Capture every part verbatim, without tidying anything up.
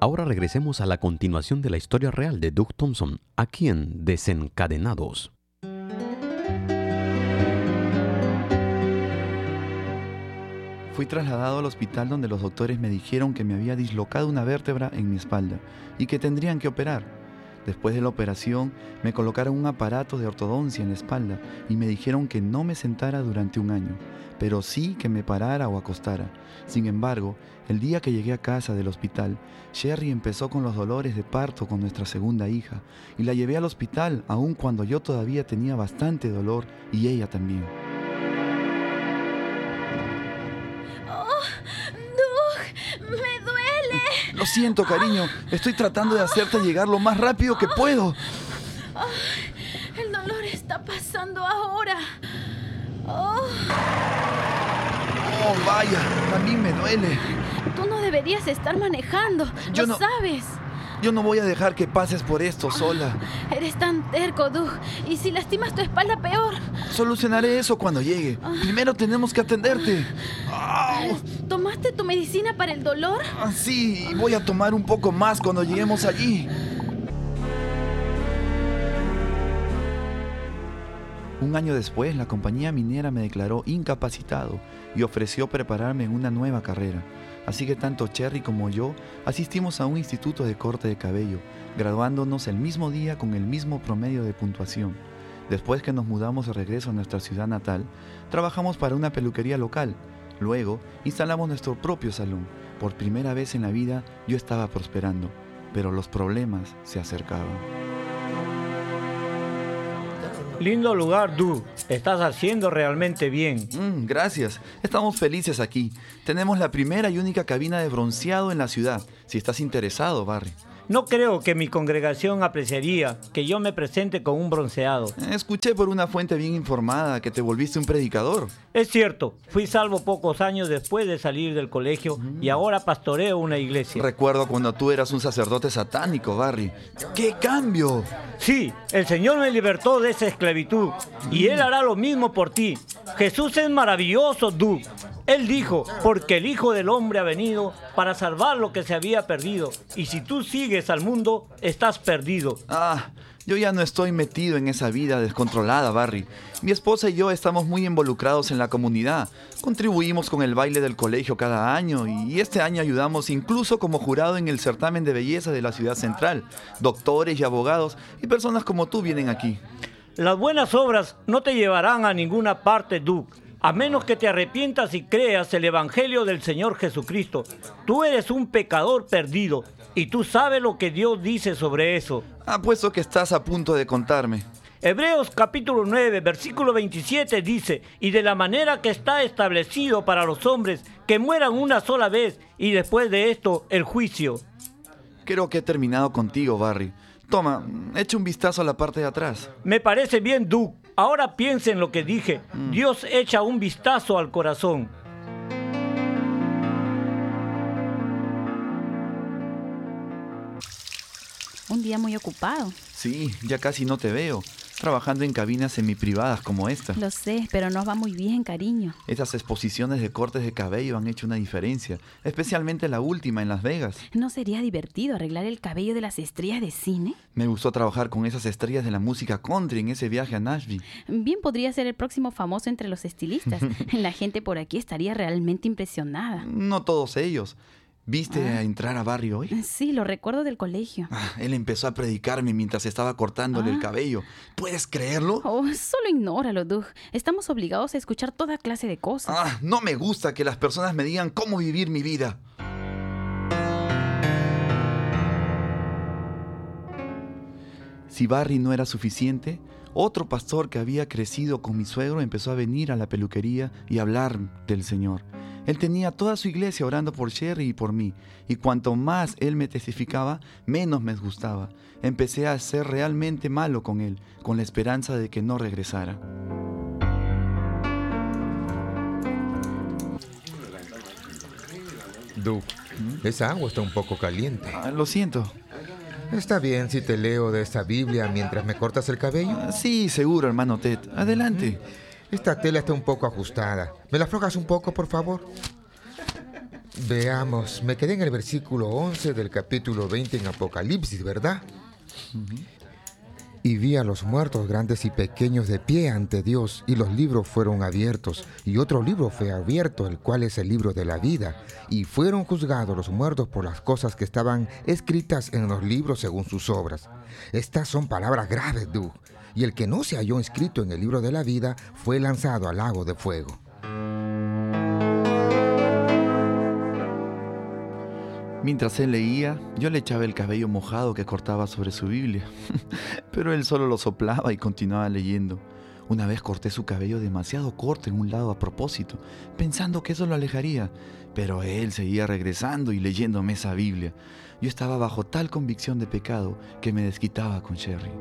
Ahora regresemos a la continuación de la historia real de Doug Thompson, aquí en Desencadenados. Fui trasladado al hospital donde los doctores me dijeron que me había dislocado una vértebra en mi espalda y que tendrían que operar. Después de la operación, me colocaron un aparato de ortodoncia en la espalda y me dijeron que no me sentara durante un año, pero sí que me parara o acostara. Sin embargo, el día que llegué a casa del hospital, Sherry empezó con los dolores de parto con nuestra segunda hija y la llevé al hospital aun cuando yo todavía tenía bastante dolor y ella también. Lo siento, cariño. Estoy tratando de hacerte llegar lo más rápido que puedo. El dolor está pasando ahora. Oh. Oh, vaya, a mí me duele. Tú no deberías estar manejando. Yo lo no, sabes. Yo no voy a dejar que pases por esto sola. Eres tan terco, Doug. Y si lastimas tu espalda, peor. Solucionaré eso cuando llegue. Primero tenemos que atenderte. ¡Au! ¿Tomaste tu medicina para el dolor? Sí, y voy a tomar un poco más cuando lleguemos allí. Un año después, la compañía minera me declaró incapacitado y ofreció prepararme en una nueva carrera. Así que tanto Cherry como yo asistimos a un instituto de corte de cabello, graduándonos el mismo día con el mismo promedio de puntuación. Después que nos mudamos de regreso a nuestra ciudad natal, trabajamos para una peluquería local. Luego, instalamos nuestro propio salón. Por primera vez en la vida, yo estaba prosperando, pero los problemas se acercaban. Lindo lugar, Doug. Estás haciendo realmente bien. Mm, gracias. Estamos felices aquí. Tenemos la primera y única cabina de bronceado en la ciudad. Si estás interesado, Barry. No creo que mi congregación apreciaría que yo me presente con un bronceado. Escuché por una fuente bien informada que te volviste un predicador. Es cierto, fui salvo pocos años después de salir del colegio mm. y ahora pastoreo una iglesia. Recuerdo cuando tú eras un sacerdote satánico, Barry. ¡Qué cambio! Sí, el Señor me libertó de esa esclavitud mm. y Él hará lo mismo por ti. Jesús es maravilloso, Doug. Él dijo, porque el Hijo del Hombre ha venido para salvar lo que se había perdido. Y si tú sigues al mundo, estás perdido. Ah, yo ya no estoy metido en esa vida descontrolada, Barry. Mi esposa y yo estamos muy involucrados en la comunidad. Contribuimos con el baile del colegio cada año y este año ayudamos incluso como jurado en el certamen de belleza de la ciudad central. Doctores y abogados y personas como tú vienen aquí. Las buenas obras no te llevarán a ninguna parte, Doug. A menos que te arrepientas y creas el Evangelio del Señor Jesucristo. Tú eres un pecador perdido y tú sabes lo que Dios dice sobre eso. Apuesto que estás a punto de contarme. Hebreos capítulo nueve, versículo veintisiete dice, y de la manera que está establecido para los hombres que mueran una sola vez y después de esto el juicio. Creo que he terminado contigo, Barry. Toma, echa un vistazo a la parte de atrás. Me parece bien, Doug. Ahora piensa en lo que dije. Mm. Dios echa un vistazo al corazón. Un día muy ocupado. Sí, ya casi no te veo. Trabajando en cabinas semiprivadas como esta. Lo sé, pero nos va muy bien, cariño. Esas exposiciones de cortes de cabello han hecho una diferencia, especialmente la última en Las Vegas. ¿No sería divertido arreglar el cabello de las estrellas de cine? Me gustó trabajar con esas estrellas de la música country en ese viaje a Nashville. Bien podría ser el próximo famoso entre los estilistas. La gente por aquí estaría realmente impresionada. No todos ellos. ¿Viste ah. a entrar a Barry hoy? Sí, lo recuerdo del colegio. Ah, él empezó a predicarme mientras estaba cortándole ah. el cabello. ¿Puedes creerlo? Oh, solo ignóralo, Doug. Estamos obligados a escuchar toda clase de cosas. Ah, no me gusta que las personas me digan cómo vivir mi vida. Si Barry no era suficiente, otro pastor que había crecido con mi suegro empezó a venir a la peluquería y a hablar del Señor. Él tenía toda su iglesia orando por Sherry y por mí, y cuanto más él me testificaba, menos me gustaba. Empecé a ser realmente malo con él, con la esperanza de que no regresara. Doug, ¿Mm? esa agua está un poco caliente. Ah, lo siento. ¿Está bien si te leo de esta Biblia mientras me cortas el cabello? Ah, sí, seguro, hermano Ted. Adelante. ¿Mm? Esta tela está un poco ajustada. ¿Me la aflojas un poco, por favor? Veamos, me quedé en el versículo once del capítulo veinte en Apocalipsis, ¿verdad? Uh-huh. Y vi a los muertos grandes y pequeños de pie ante Dios, y los libros fueron abiertos, y otro libro fue abierto, el cual es el libro de la vida, y fueron juzgados los muertos por las cosas que estaban escritas en los libros según sus obras. Estas son palabras graves, Doug, y el que no se halló inscrito en el libro de la vida fue lanzado al lago de fuego. Mientras él leía, yo le echaba el cabello mojado que cortaba sobre su Biblia, pero él solo lo soplaba y continuaba leyendo. Una vez corté su cabello demasiado corto en un lado a propósito, pensando que eso lo alejaría, pero él seguía regresando y leyéndome esa Biblia. Yo estaba bajo tal convicción de pecado que me desquitaba con Sherry.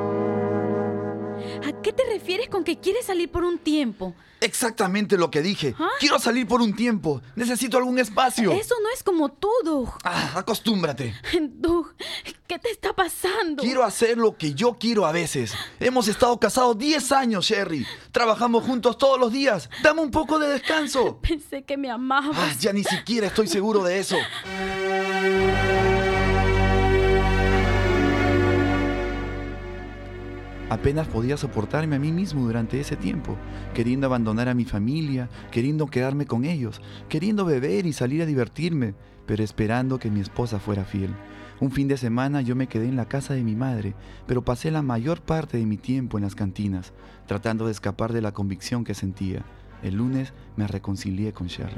¿A qué te refieres con que quieres salir por un tiempo? Exactamente lo que dije. ¿Ah? Quiero salir por un tiempo. Necesito algún espacio. Eso no es como tú, Doug. Ah, acostúmbrate. Doug, ¿qué te está pasando? Quiero hacer lo que yo quiero a veces. Hemos estado casados diez años, Sherry. Trabajamos juntos todos los días. Dame un poco de descanso. Pensé que me amabas. Ah, ya ni siquiera estoy seguro de eso. Apenas podía soportarme a mí mismo durante ese tiempo, queriendo abandonar a mi familia, queriendo quedarme con ellos, queriendo beber y salir a divertirme, pero esperando que mi esposa fuera fiel. Un fin de semana yo me quedé en la casa de mi madre, pero pasé la mayor parte de mi tiempo en las cantinas, tratando de escapar de la convicción que sentía. El lunes me reconcilié con Sherry.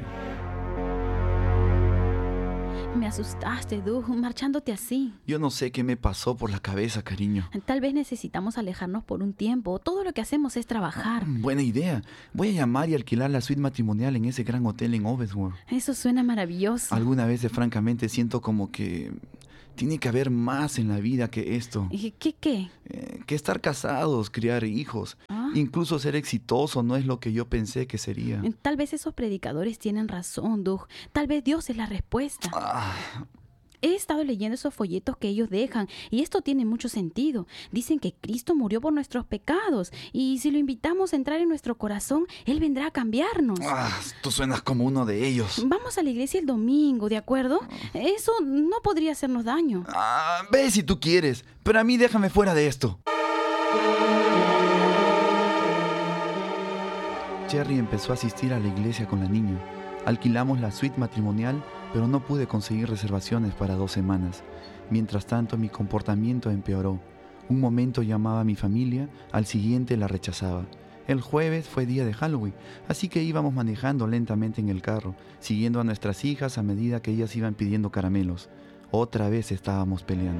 Me asustaste, Doug, marchándote así. Yo no sé qué me pasó por la cabeza, cariño. Tal vez necesitamos alejarnos por un tiempo. Todo lo que hacemos es trabajar. Buena idea. Voy a llamar y alquilar la suite matrimonial en ese gran hotel en Ovesworth. Eso suena maravilloso. Algunas veces, francamente, siento como que tiene que haber más en la vida que esto. ¿Qué qué? Eh, que estar casados, criar hijos. ¿Ah? Incluso ser exitoso no es lo que yo pensé que sería. Tal vez esos predicadores tienen razón, Doug. Tal vez Dios es la respuesta. Ah. He estado leyendo esos folletos que ellos dejan y esto tiene mucho sentido. Dicen que Cristo murió por nuestros pecados y si lo invitamos a entrar en nuestro corazón, Él vendrá a cambiarnos. Ah, tú suenas como uno de ellos. Vamos a la iglesia el domingo, ¿de acuerdo? Eso no podría hacernos daño. Ah, ve si tú quieres, pero a mí déjame fuera de esto. Sherry empezó a asistir a la iglesia con la niña. Alquilamos la suite matrimonial, pero no pude conseguir reservaciones para dos semanas. Mientras tanto, mi comportamiento empeoró. Un momento llamaba a mi familia, al siguiente la rechazaba. El jueves fue día de Halloween, así que íbamos manejando lentamente en el carro, siguiendo a nuestras hijas a medida que ellas iban pidiendo caramelos. Otra vez estábamos peleando.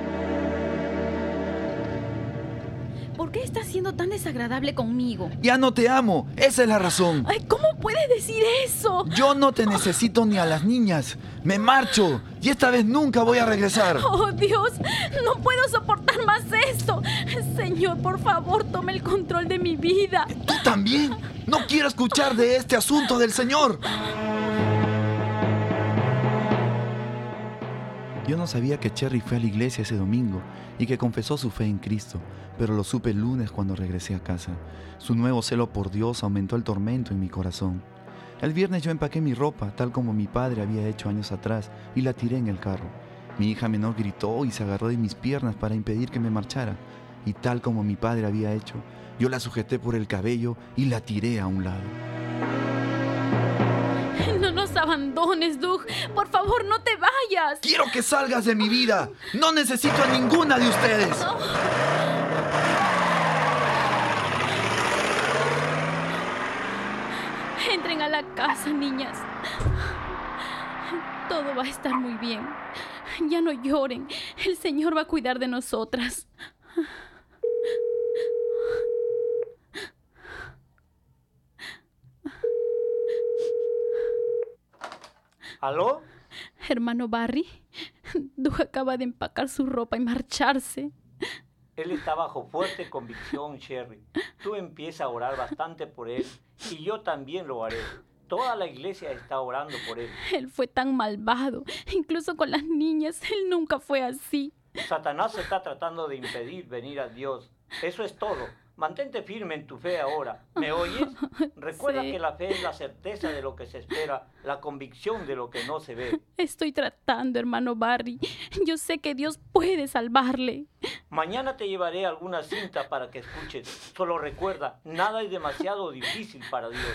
¿Por qué estás siendo tan desagradable conmigo? ¡Ya no te amo! ¡Esa es la razón! Ay, ¿cómo puedes decir eso? Yo no te necesito ni a las niñas. ¡Me marcho! Y esta vez nunca voy a regresar. ¡Oh, Dios! ¡No puedo soportar más esto! Señor, por favor, tome el control de mi vida. ¿Tú también? No quiero escuchar de este asunto del Señor. Yo no sabía que Sherry fue a la iglesia ese domingo y que confesó su fe en Cristo, pero lo supe el lunes cuando regresé a casa. Su nuevo celo por Dios aumentó el tormento en mi corazón. El viernes yo empaqué mi ropa, tal como mi padre había hecho años atrás, y la tiré en el carro. Mi hija menor gritó y se agarró de mis piernas para impedir que me marchara. Y tal como mi padre había hecho, yo la sujeté por el cabello y la tiré a un lado. No nos abandones, Doug. Por favor, no te vayas. ¡Quiero que salgas de mi vida! ¡No necesito a ninguna de ustedes! No. Entren a la casa, niñas. Todo va a estar muy bien. Ya no lloren. El Señor va a cuidar de nosotras. ¿Aló? Hermano Barry, Doug acaba de empacar su ropa y marcharse. Él está bajo fuerte convicción, Sherry. Tú empieza a orar bastante por él y yo también lo haré. Toda la iglesia está orando por él. Él fue tan malvado, incluso con las niñas. Él nunca fue así. Satanás está tratando de impedir venir a Dios. Eso es todo. Mantente firme en tu fe ahora. ¿Me oyes? Recuerda Sí. que la fe es la certeza de lo que se espera, la convicción de lo que no se ve. Estoy tratando, hermano Barry. Yo sé que Dios puede salvarle. Mañana te llevaré alguna cinta para que escuches. Solo recuerda, nada es demasiado difícil para Dios.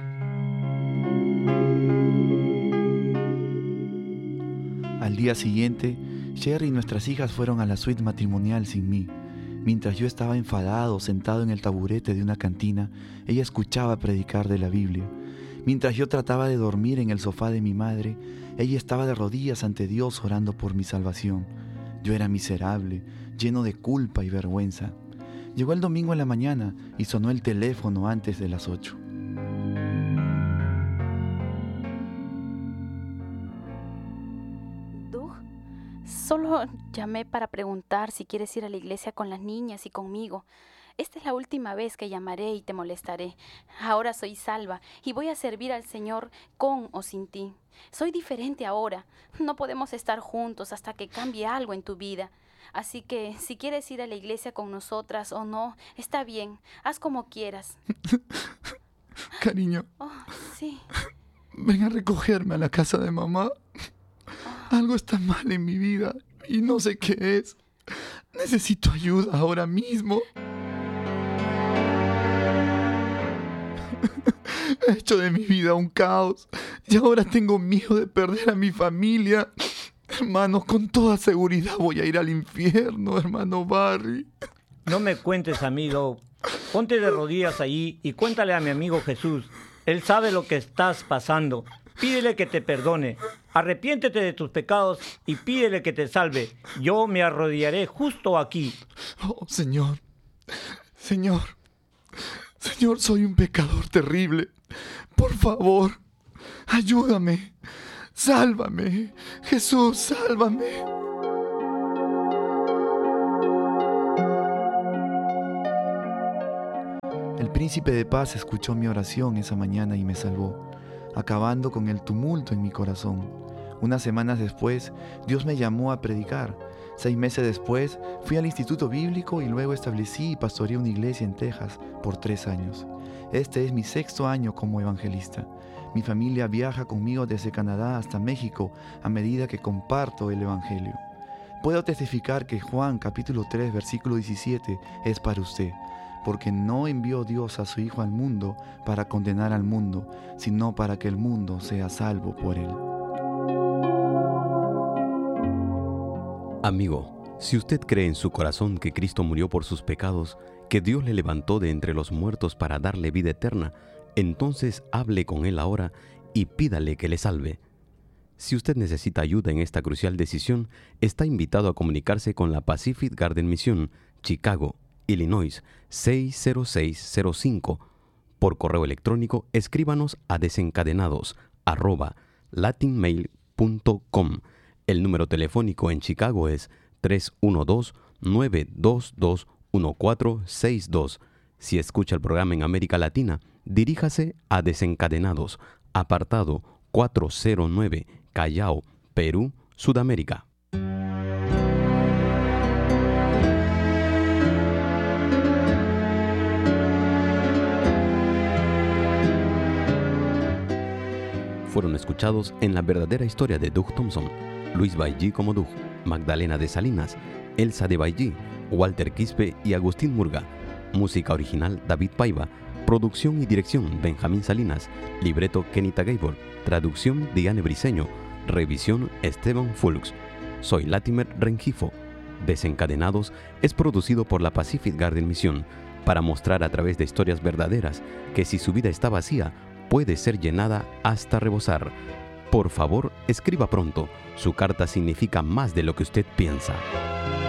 Al día siguiente, Sherry y nuestras hijas fueron a la suite matrimonial sin mí. Mientras yo estaba enfadado, sentado en el taburete de una cantina, ella escuchaba predicar de la Biblia. Mientras yo trataba de dormir en el sofá de mi madre, ella estaba de rodillas ante Dios orando por mi salvación. Yo era miserable, lleno de culpa y vergüenza. Llegó el domingo en la mañana y sonó el teléfono antes de las ocho. Doug, solo llamé para preguntar si quieres ir a la iglesia con las niñas y conmigo. Esta es la última vez que llamaré y te molestaré. Ahora soy salva y voy a servir al Señor con o sin ti. Soy diferente ahora. No podemos estar juntos hasta que cambie algo en tu vida. Así que si quieres ir a la iglesia con nosotras o no, está bien. Haz como quieras. Cariño, Oh, sí. ven a recogerme a la casa de mamá. Algo está mal en mi vida y no sé qué es. Necesito ayuda ahora mismo. He hecho de mi vida un caos y ahora tengo miedo de perder a mi familia. Hermano, con toda seguridad voy a ir al infierno, hermano Barry. No me cuentes, amigo. Ponte de rodillas allí y cuéntale a mi amigo Jesús. Él sabe lo que estás pasando. Pídele que te perdone. Arrepiéntete de tus pecados y pídele que te salve. Yo me arrodillaré justo aquí. Oh, Señor, Señor, Señor, soy un pecador terrible. Por favor, ayúdame, sálvame. Jesús, sálvame. El príncipe de paz escuchó mi oración esa mañana y me salvó, acabando con el tumulto en mi corazón. Unas semanas después, Dios me llamó a predicar. Seis meses después, fui al Instituto Bíblico y luego establecí y pastoreé una iglesia en Texas por tres años. Este es mi sexto año como evangelista. Mi familia viaja conmigo desde Canadá hasta México a medida que comparto el evangelio. Puedo testificar que Juan capítulo tres versículo diecisiete es para usted, porque no envió Dios a su Hijo al mundo para condenar al mundo, sino para que el mundo sea salvo por él. Amigo, si usted cree en su corazón que Cristo murió por sus pecados, que Dios le levantó de entre los muertos para darle vida eterna, entonces hable con Él ahora y pídale que le salve. Si usted necesita ayuda en esta crucial decisión, está invitado a comunicarse con la Pacific Garden Mission, Chicago, Illinois, seis cero seis cero cinco. Por correo electrónico, escríbanos a desencadenados arroba latinmail punto com. El número telefónico en Chicago es tres uno dos, nueve dos dos, uno cuatro seis dos. Si escucha el programa en América Latina, diríjase a Desencadenados, apartado cuatrocientos nueve, Callao, Perú, Sudamérica. Fueron escuchados en La verdadera historia de Doug Thompson, Luis Bailly como Doug, Magdalena de Salinas, Elsa de Bailly, Walter Quispe y Agustín Murga. Música original David Paiva. Producción y dirección Benjamín Salinas. Libreto Kenita Gabor. Traducción Diane Briceño. Revisión Esteban Fulks. Soy Latimer Rengifo. Desencadenados es producido por la Pacific Garden Mission para mostrar a través de historias verdaderas que si su vida está vacía, puede ser llenada hasta rebosar. Por favor, escriba pronto. Su carta significa más de lo que usted piensa.